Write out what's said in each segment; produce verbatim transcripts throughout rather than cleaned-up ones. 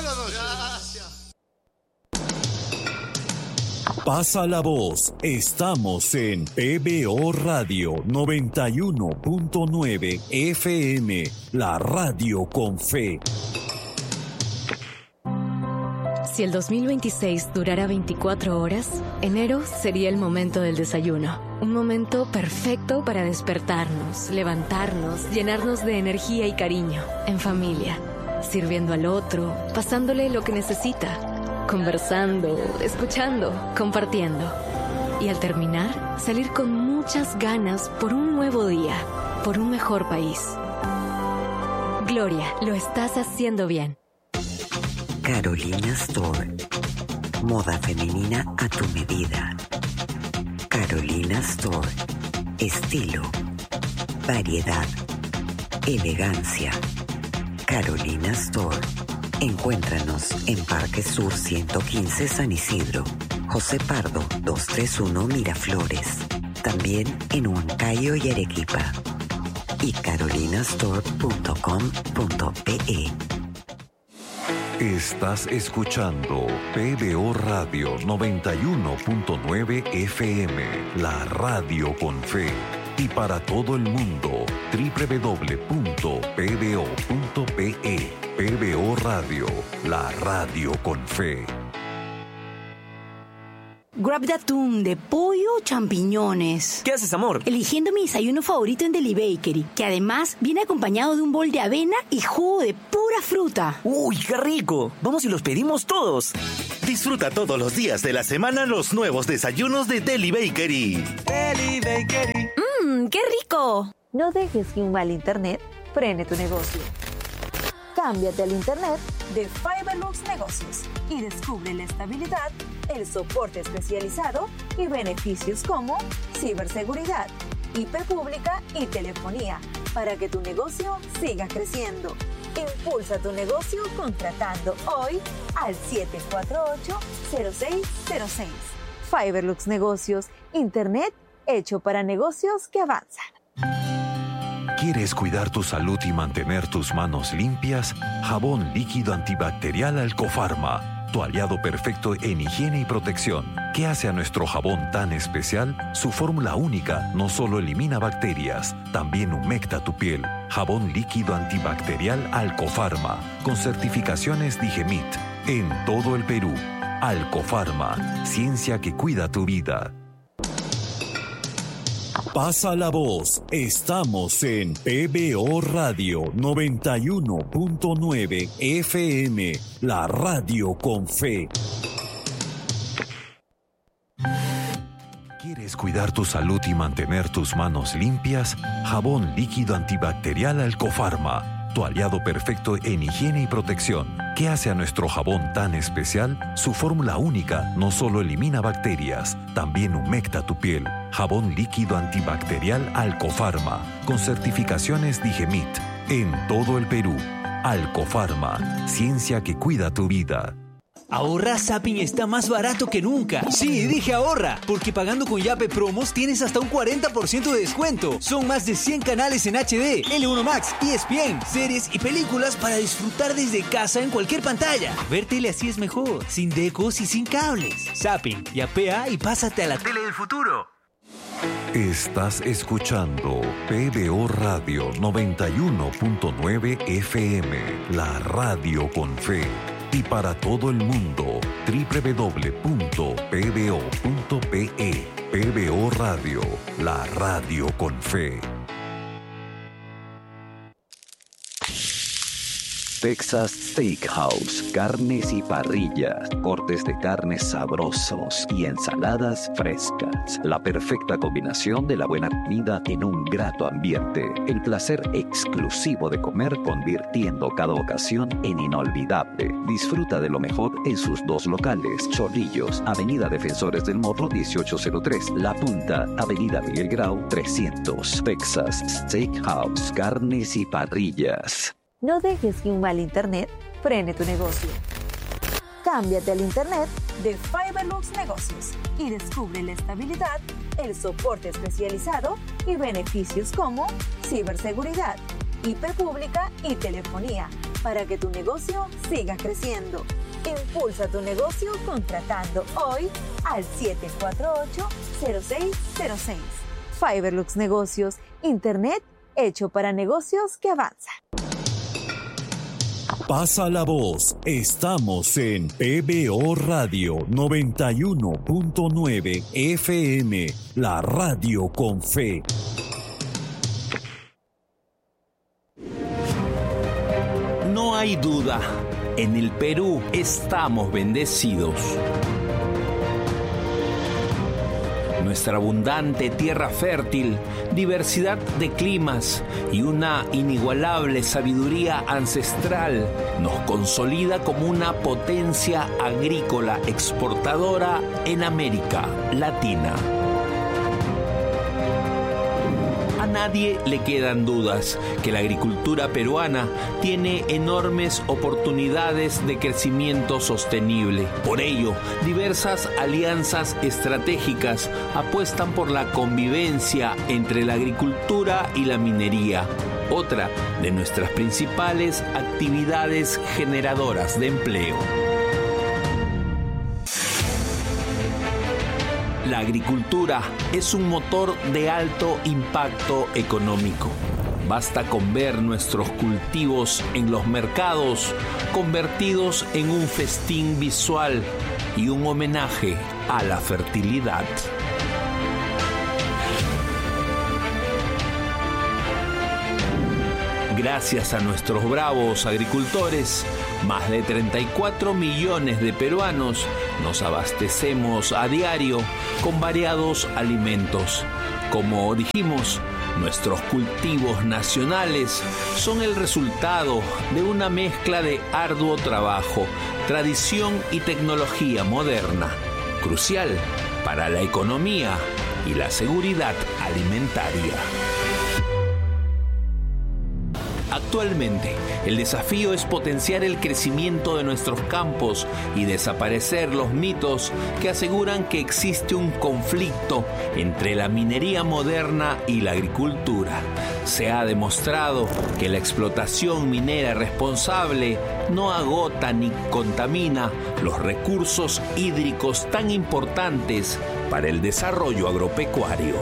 Buenas noches. Gracias. Pasa la voz. Estamos en P B O Radio noventa y uno punto nueve F M, la radio con fe. Si el dos mil veintiséis durara veinticuatro horas, enero sería el momento del desayuno. Un momento perfecto para despertarnos, levantarnos, llenarnos de energía y cariño, en familia, sirviendo al otro, pasándole lo que necesita. Conversando, escuchando, compartiendo. Y al terminar, salir con muchas ganas por un nuevo día, por un mejor país. Gloria, lo estás haciendo bien. Carolina Store. Moda femenina a tu medida. Carolina Store. Estilo, variedad, elegancia. Carolina Store. Encuéntranos en Parque Sur ciento quince San Isidro, José Pardo doscientos treinta y uno Miraflores, también en Huancayo y Arequipa, y carolinastore punto com punto pe. Estás escuchando P B O Radio noventa y uno punto nueve F M, la radio con fe. Y para todo el mundo, doble u doble u doble u punto p b o punto p e. P B O Radio, la radio con fe. Grab de atún, de pollo o champiñones. ¿Qué haces, amor? Eligiendo mi desayuno favorito en Deli Bakery, que además viene acompañado de un bol de avena y jugo de pura fruta. ¡Uy, qué rico! Vamos y los pedimos todos. Disfruta todos los días de la semana los nuevos desayunos de Deli Bakery. Deli Bakery. ¡Mmm, qué rico! No dejes que un mal internet frene tu negocio. Cámbiate al internet de Fiberlux Negocios y descubre la estabilidad, el soporte especializado y beneficios como ciberseguridad, I P pública y telefonía para que tu negocio siga creciendo. Impulsa tu negocio contratando hoy al siete cuatro ocho, cero seis cero seis. Fiberlux Negocios, internet hecho para negocios que avanzan. ¿Quieres cuidar tu salud y mantener tus manos limpias? Jabón líquido antibacterial Alcofarma, tu aliado perfecto en higiene y protección. ¿Qué hace a nuestro jabón tan especial? Su fórmula única no solo elimina bacterias, también humecta tu piel. Jabón líquido antibacterial Alcofarma, con certificaciones Digemit, en todo el Perú. Alcofarma, ciencia que cuida tu vida. Pasa la voz. Estamos en P B O Radio noventa y uno punto nueve F M, la radio con fe. ¿Quieres cuidar tu salud y mantener tus manos limpias? Jabón líquido antibacterial Alcofarma, tu aliado perfecto en higiene y protección. ¿Qué hace a nuestro jabón tan especial? Su fórmula única no solo elimina bacterias, también humecta tu piel. Jabón líquido antibacterial Alcofarma, con certificaciones Digemit, en todo el Perú. Alcofarma, ciencia que cuida tu vida. Ahorra, Zapping está más barato que nunca. Sí, dije ahorra, porque pagando con Yape Promos tienes hasta un cuarenta por ciento de descuento. Son más de cien canales en H D, L uno Max, E S P N, series y películas para disfrutar desde casa en cualquier pantalla. Ver tele así es mejor, sin decos y sin cables. Zapping, yapea y pásate a la tele del futuro. Estás escuchando P B O Radio noventa y uno punto nueve F M, la radio con fe. Y para todo el mundo, doble u doble u doble u punto p b o punto p e. P B O Radio, la radio con fe. Texas Steakhouse, carnes y parrillas, cortes de carnes sabrosos y ensaladas frescas. La perfecta combinación de la buena comida en un grato ambiente. El placer exclusivo de comer convirtiendo cada ocasión en inolvidable. Disfruta de lo mejor en sus dos locales. Chorrillos, Avenida Defensores del Morro dieciocho cero tres. La Punta, Avenida Miguel Grau trescientos. Texas Steakhouse, carnes y parrillas. No dejes que un mal internet frene tu negocio. Cámbiate al internet de Fiberlux Negocios y descubre la estabilidad, el soporte especializado y beneficios como ciberseguridad, I P pública y telefonía para que tu negocio siga creciendo. Impulsa tu negocio contratando hoy al siete cuatro ocho, cero seis cero seis. Fiberlux Negocios, Internet hecho para negocios que avanzan. Pasa la voz, estamos en P B O Radio noventa y uno punto nueve F M, la radio con fe. No hay duda, en el Perú estamos bendecidos. Nuestra abundante tierra fértil, diversidad de climas y una inigualable sabiduría ancestral nos consolida como una potencia agrícola exportadora en América Latina. A nadie le quedan dudas que la agricultura peruana tiene enormes oportunidades de crecimiento sostenible. Por ello, diversas alianzas estratégicas apuestan por la convivencia entre la agricultura y la minería, otra de nuestras principales actividades generadoras de empleo. La agricultura es un motor de alto impacto económico. Basta con ver nuestros cultivos en los mercados convertidos en un festín visual y un homenaje a la fertilidad. Gracias a nuestros bravos agricultores, más de treinta y cuatro millones de peruanos nos abastecemos a diario con variados alimentos. Como dijimos, nuestros cultivos nacionales son el resultado de una mezcla de arduo trabajo, tradición y tecnología moderna, crucial para la economía y la seguridad alimentaria. Actualmente, el desafío es potenciar el crecimiento de nuestros campos y desaparecer los mitos que aseguran que existe un conflicto entre la minería moderna y la agricultura. Se ha demostrado que la explotación minera responsable no agota ni contamina los recursos hídricos tan importantes para el desarrollo agropecuario.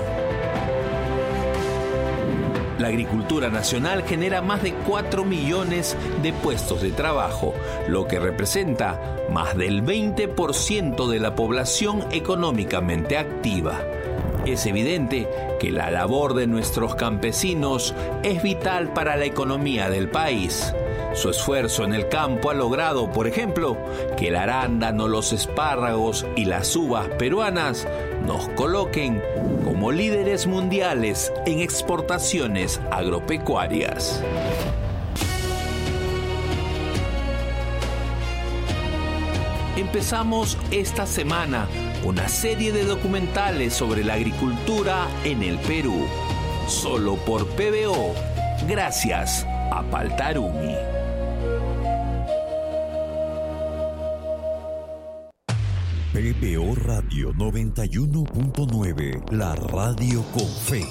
La agricultura nacional genera más de cuatro millones de puestos de trabajo, lo que representa más del veinte por ciento de la población económicamente activa. Es evidente que la labor de nuestros campesinos es vital para la economía del país. Su esfuerzo en el campo ha logrado, por ejemplo, que el arándano, los espárragos y las uvas peruanas nos coloquen como líderes mundiales en exportaciones agropecuarias. Empezamos esta semana una serie de documentales sobre la agricultura en el Perú, solo por P B O, gracias a Paltarumi. P B O Radio noventa y uno punto nueve, la radio con fe.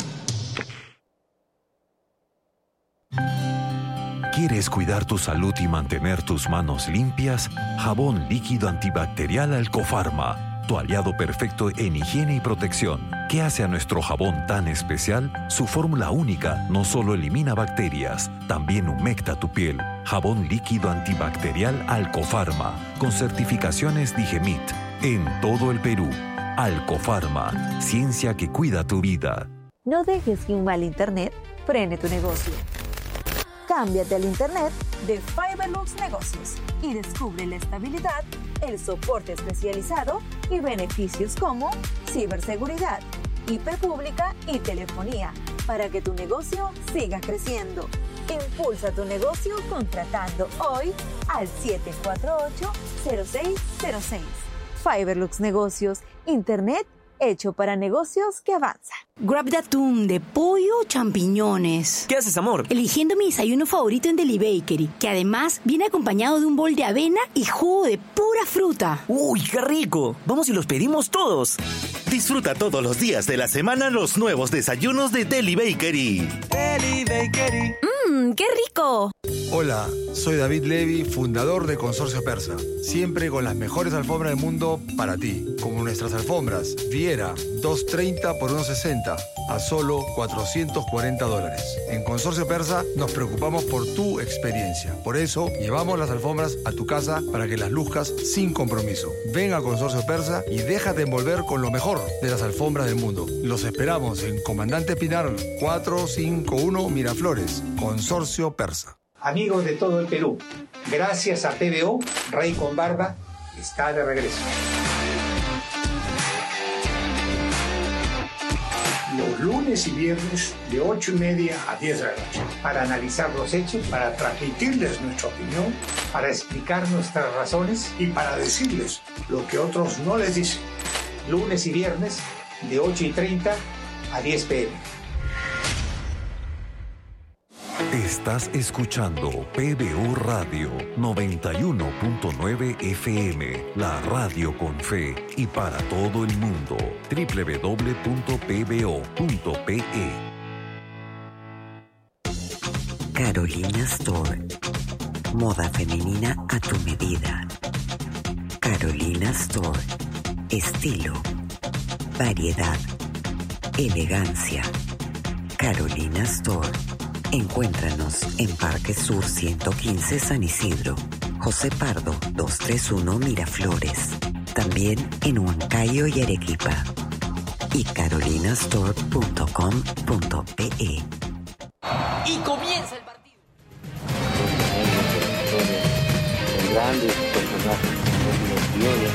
¿Quieres cuidar tu salud y mantener tus manos limpias? Jabón líquido antibacterial Alcofarma, tu aliado perfecto en higiene y protección. ¿Qué hace a nuestro jabón tan especial? Su fórmula única no solo elimina bacterias, también humecta tu piel. Jabón líquido antibacterial Alcofarma, con certificaciones Digemit, en todo el Perú. Alcofarma, ciencia que cuida tu vida. No dejes que un mal internet frene tu negocio. Cámbiate al internet de Fiberlux Negocios y descubre la estabilidad, el soporte especializado y beneficios como ciberseguridad, I P pública y telefonía para que tu negocio siga creciendo. Impulsa tu negocio contratando hoy al siete cuatro ocho, cero seis cero seis. Fiberlux Negocios, Internet hecho para negocios que avanzan. Grab de atún, de pollo o champiñones. ¿Qué haces, amor? Eligiendo mi desayuno favorito en Deli Bakery, que además viene acompañado de un bol de avena y jugo de pura fruta. ¡Uy, qué rico! Vamos y los pedimos todos. Disfruta todos los días de la semana los nuevos desayunos de Deli Bakery. Deli Bakery. Mmm, ¡qué rico! Hola, soy David Levy, fundador de Consorcio Persa. Siempre con las mejores alfombras del mundo para ti. Como nuestras alfombras Viera, doscientos treinta por ciento sesenta, a solo cuatrocientos cuarenta dólares. En Consorcio Persa nos preocupamos por tu experiencia. Por eso, llevamos las alfombras a tu casa para que las luzcas sin compromiso. Ven a Consorcio Persa y déjate envolver con lo mejor de las alfombras del mundo. Los esperamos en Comandante Pinar cuatrocientos cincuenta y uno Miraflores. Consorcio Persa. Amigos de todo el Perú, gracias a P B O, Rey con Barba está de regreso. Los lunes y viernes de ocho y media a diez de la noche, para analizar los hechos, para transmitirles nuestra opinión, para explicar nuestras razones y para decirles lo que otros no les dicen. Lunes y viernes de ocho y treinta a diez p m Estás escuchando P B O Radio noventa y uno punto nueve F M, la radio con fe y para todo el mundo. doble u doble u doble u punto p b o punto p e. Carolina Store. Moda femenina a tu medida. Carolina Store. Estilo. Variedad. Elegancia. Carolina Store. Encuéntranos en Parque Sur ciento quince San Isidro, José Pardo doscientos treinta y uno Miraflores, también en Huancayo y Arequipa, y carolinastore punto com punto pe. Y comienza el partido. Son grandes personajes, son millones.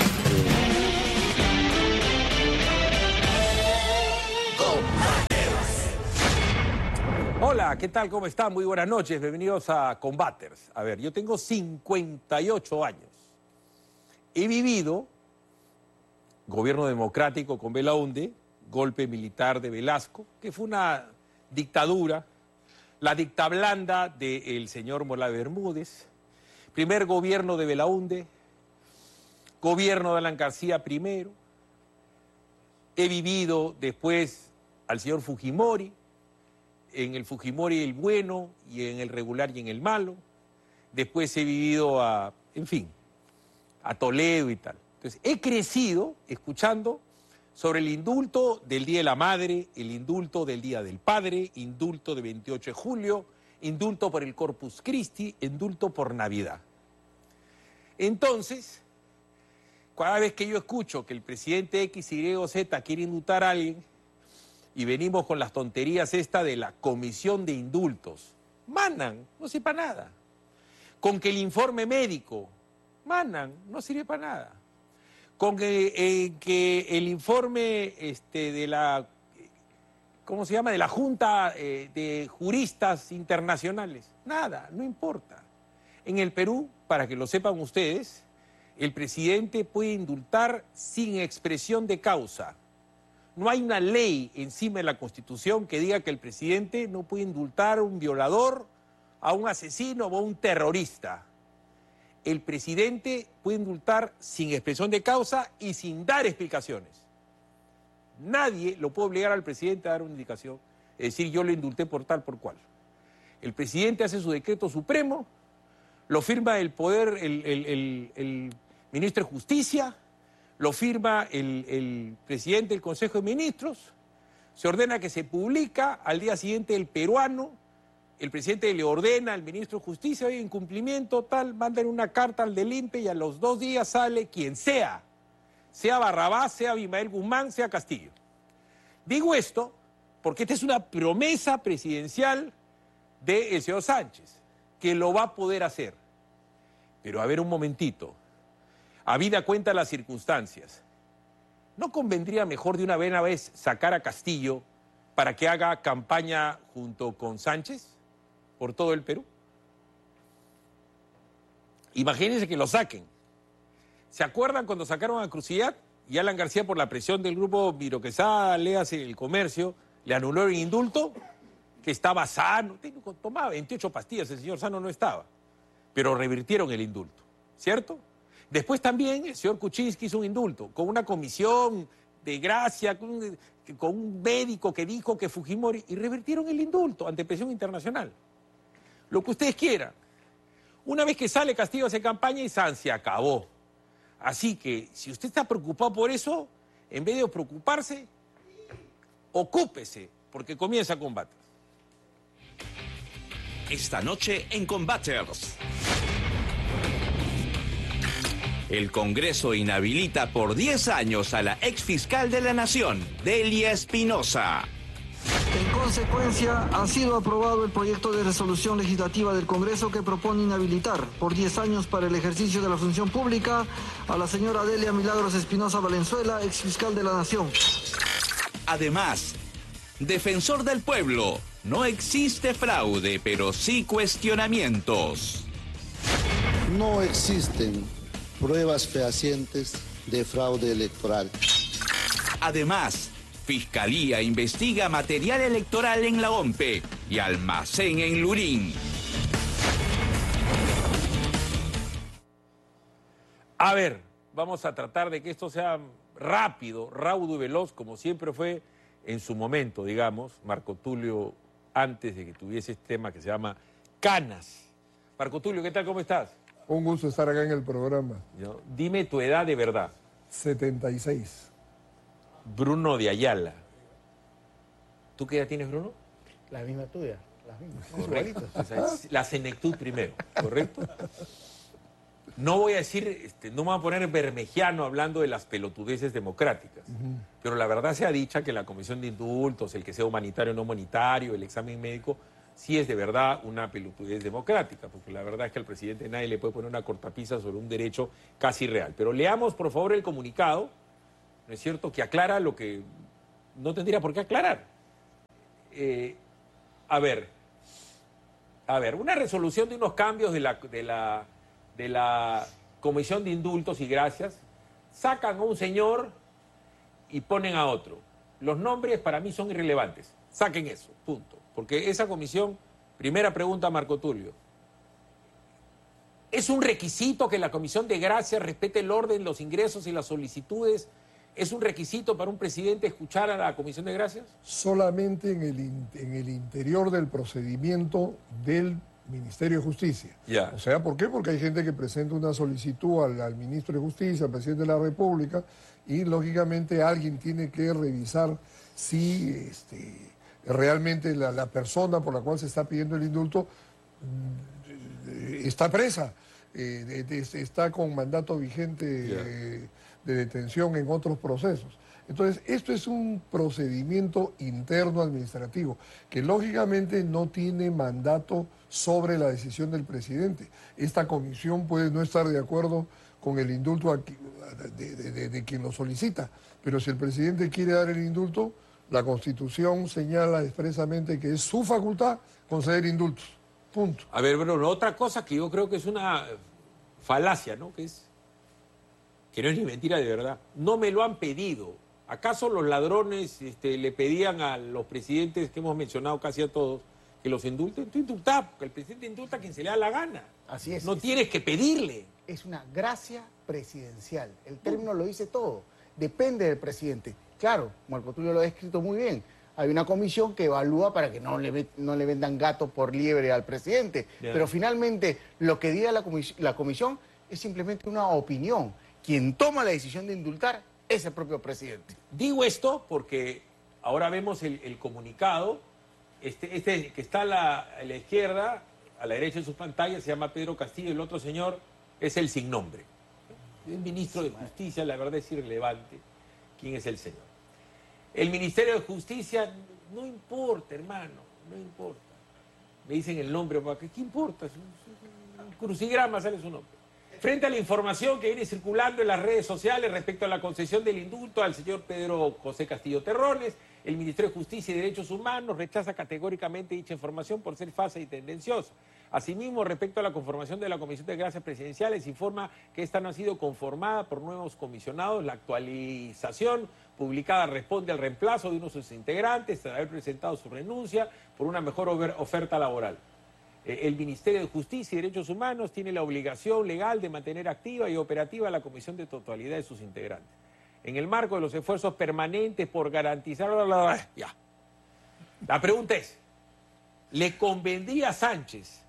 Hola, ¿qué tal? ¿Cómo están? Muy buenas noches, bienvenidos a Combaters. A ver, yo tengo cincuenta y ocho años. He vivido gobierno democrático con Belaúnde, golpe militar de Velasco, que fue una dictadura, la dictablanda del señor Mola Bermúdez, primer gobierno de Belaúnde, gobierno de Alan García primero. He vivido después al señor Fujimori, en el Fujimori el bueno y en el regular y en el malo. Después he vivido a, en fin, a Toledo y tal. Entonces, he crecido escuchando sobre el indulto del Día de la Madre, el indulto del Día del Padre, indulto de veintiocho de julio, indulto por el Corpus Christi, indulto por Navidad. Entonces, cada vez que yo escucho que el presidente X, Y o Z quiere indultar a alguien, y venimos con las tonterías esta de la comisión de indultos. Manan, no sirve para nada. Con que el informe médico, manan, no sirve para nada. Con que, eh, que el informe este, de la, ¿cómo se llama? De la Junta eh, de Juristas Internacionales. Nada, no importa. En el Perú, para que lo sepan ustedes, el presidente puede indultar sin expresión de causa. No hay una ley encima de la Constitución que diga que el presidente no puede indultar a un violador, a un asesino o a un terrorista. El presidente puede indultar sin expresión de causa y sin dar explicaciones. Nadie lo puede obligar al presidente a dar una indicación, es decir, yo lo indulté por tal, por cual. El presidente hace su decreto supremo, lo firma el poder, el, el, el, el ministro de Justicia, lo firma el, el presidente del Consejo de Ministros, se ordena que se publica, al día siguiente el peruano, el presidente le ordena al ministro de Justicia, oye, en cumplimiento tal, mandan una carta al del I N P E y a los dos días sale quien sea, sea Barrabás, sea Abimael Guzmán, sea Castillo. Digo esto porque esta es una promesa presidencial del señor Sánchez, que lo va a poder hacer. Pero a ver un momentito. Habida cuenta las circunstancias, ¿no convendría mejor de una vez sacar a Castillo para que haga campaña junto con Sánchez por todo el Perú? Imagínense que lo saquen. ¿Se acuerdan cuando sacaron a Crucillat y Alan García, por la presión del grupo Miro Quesada, léase el comercio, le anuló el indulto? Que estaba sano, tomaba veintiocho pastillas, el señor Sano no estaba, pero revirtieron el indulto, ¿cierto? Después también el señor Kuczynski hizo un indulto con una comisión de gracia, con un, con un médico que dijo que Fujimori, y revirtieron el indulto ante presión internacional. lo que ustedes quieran. Una vez que sale Castillo hace campaña y San se acabó. Así que, si usted está preocupado por eso, en vez de preocuparse, ocúpese, porque comienza Combates. Esta noche en Combaters. El Congreso inhabilita por diez años a la exfiscal de la Nación, Delia Espinosa. En consecuencia, ha sido aprobado el proyecto de resolución legislativa del Congreso que propone inhabilitar por diez años para el ejercicio de la función pública a la señora Delia Milagros Espinosa Valenzuela, exfiscal de la Nación. Además, defensor del pueblo, no existe fraude, pero sí cuestionamientos. No existen pruebas fehacientes de fraude electoral. Además, Fiscalía investiga material electoral en la OMPE y almacén en Lurín. A ver, vamos a tratar de que esto sea rápido, raudo y veloz, como siempre fue en su momento, digamos, Marco Tulio, antes de que tuviese este tema que se llama Canas. Marco Tulio, ¿qué tal? ¿Cómo estás? Un gusto estar acá en el programa. Yo, dime tu edad de verdad. setenta y seis. Bruno de Ayala. ¿Tú qué edad tienes, Bruno? La misma tuya, las mismas. Correcto. O sea, la senectud primero, ¿correcto? No voy a decir, este, no me voy a poner bermejiano hablando de las pelotudeces democráticas, uh-huh. pero la verdad sea dicha que la comisión de indultos, el que sea humanitario o no humanitario, el examen médico, sí es de verdad una pelotudez democrática, porque la verdad es que al presidente nadie le puede poner una cortapisa sobre un derecho casi real. Pero leamos, por favor, el comunicado, ¿no es cierto?, que aclara lo que no tendría por qué aclarar. Eh, a ver, a ver, una resolución de unos cambios de la, de la, de la Comisión de Indultos y Gracias, sacan a un señor y ponen a otro. Los nombres para mí son irrelevantes. Saquen eso, punto. Porque esa comisión, primera pregunta, Marco Tulio, ¿es un requisito que la Comisión de Gracias respete el orden, los ingresos y las solicitudes? ¿Es un requisito para un presidente escuchar a la Comisión de Gracias? Solamente en el, en el interior del procedimiento del Ministerio de Justicia. Ya. O sea, ¿por qué? Porque hay gente que presenta una solicitud al, al Ministro de Justicia, al Presidente de la República, y lógicamente alguien tiene que revisar si este, realmente la, la persona por la cual se está pidiendo el indulto está presa, eh, de, de, está con mandato vigente Yeah. eh, de detención en otros procesos. Entonces, esto es un procedimiento interno administrativo que lógicamente no tiene mandato sobre la decisión del presidente. Esta comisión puede no estar de acuerdo con el indulto de, de, de, de quien lo solicita, pero si el presidente quiere dar el indulto, la Constitución señala expresamente que es su facultad conceder indultos. Punto. A ver, Bruno, otra cosa que yo creo que es una falacia, ¿no? Que es que no es ni mentira de verdad. No me lo han pedido. ¿Acaso los ladrones este, le pedían a los presidentes que hemos mencionado casi a todos que los indulten? Tú indultás, porque el presidente indulta a quien se le da la gana. Así es. No es, tienes que pedirle. Es una gracia presidencial. El término lo dice todo. Depende del presidente. Claro, Marco Tulio lo ha descrito muy bien. Hay una comisión que evalúa para que no le, no le vendan gato por liebre al presidente. Yeah. Pero finalmente lo que diga la, comis la comisión es simplemente una opinión. Quien toma la decisión de indultar es el propio presidente. Digo esto porque ahora vemos el, el comunicado. Este, este que está a la, a la izquierda, a la derecha de sus pantallas, se llama Pedro Castillo. El otro señor es el sin nombre. El ministro de Justicia, la verdad es irrelevante quién es el señor. El Ministerio de Justicia, no importa, hermano, no importa. Me dicen el nombre, ¿qué, qué importa? Un crucigrama sale su nombre. Frente a la información que viene circulando en las redes sociales respecto a la concesión del indulto al señor Pedro José Castillo Terrones, el Ministerio de Justicia y Derechos Humanos rechaza categóricamente dicha información por ser falsa y tendenciosa. Asimismo, respecto a la conformación de la Comisión de Gracias Presidenciales, informa que esta no ha sido conformada por nuevos comisionados. La actualización publicada responde al reemplazo de uno de sus integrantes tras haber presentado su renuncia por una mejor oferta laboral. El Ministerio de Justicia y Derechos Humanos tiene la obligación legal de mantener activa y operativa la Comisión de Totalidad de sus integrantes. En el marco de los esfuerzos permanentes por garantizar... Ya. La pregunta es, ¿le convendría a Sánchez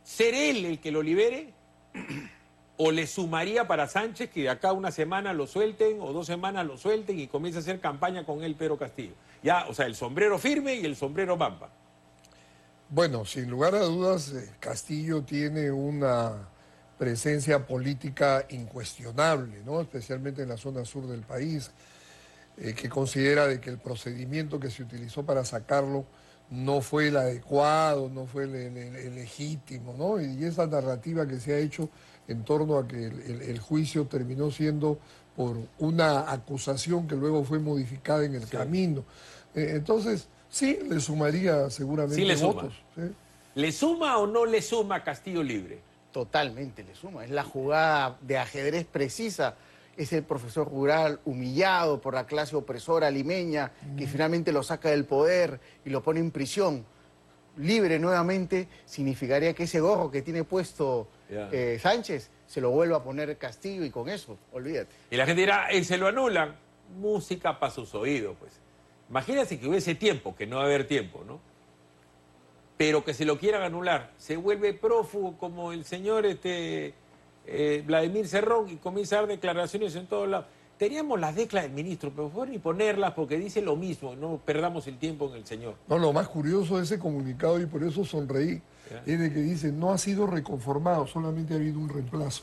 ¿ser él el que lo libere? ¿O le sumaría para Sánchez que de acá una semana lo suelten o dos semanas lo suelten y comience a hacer campaña con él Pedro Castillo? Ya, o sea, el sombrero firme y el sombrero bamba. Bueno, sin lugar a dudas, eh, Castillo tiene una presencia política incuestionable, ¿no? Especialmente en la zona sur del país, eh, que considera de que el procedimiento que se utilizó para sacarlo no fue el adecuado, no fue el, el, el legítimo, ¿no? Y esa narrativa que se ha hecho en torno a que el, el, el juicio terminó siendo por una acusación que luego fue modificada en el sí. camino. Eh, entonces, sí, le sumaría seguramente sí le votos. Suma. ¿sí? ¿Le suma o no le suma Castillo libre? Totalmente le suma. Es la jugada de ajedrez precisa. Es el profesor rural humillado por la clase opresora limeña mm. que finalmente lo saca del poder y lo pone en prisión. Libre nuevamente significaría que ese gorro que tiene puesto yeah. eh, Sánchez se lo vuelva a poner Castillo y con eso, olvídate. Y la gente dirá, él se lo anulan. Música para sus oídos, pues. Imagínense que hubiese tiempo, que no va a haber tiempo, ¿no? Pero que se lo quieran anular. Se vuelve prófugo como el señor este, eh, Vladimir Cerrón y comienza a dar declaraciones en todos lados. Teníamos las declas del ministro, pero por ni ponerlas porque dice lo mismo, no perdamos el tiempo en el señor. No, lo más curioso de ese comunicado, y por eso sonreí, ¿ya? Es de que dice, no ha sido reconformado, solamente ha habido un reemplazo.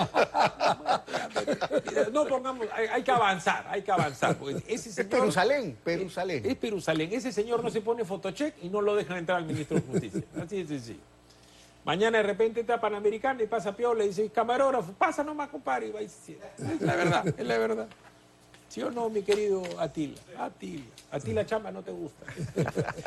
No pongamos, hay, hay que avanzar, hay que avanzar. Ese señor, es Perusalén, Perusalén. Es, es Perusalén. Ese señor no se pone fotocheck y no lo dejan entrar al ministro de Justicia. Así es sencillo. Mañana de repente está Panamericana y pasa Piola y dice, camarógrafo, pasa nomás, compadre. Y va y se es la verdad, es la verdad. ¿Sí o no, mi querido Atila? Atila. Atila Chamba no te gusta.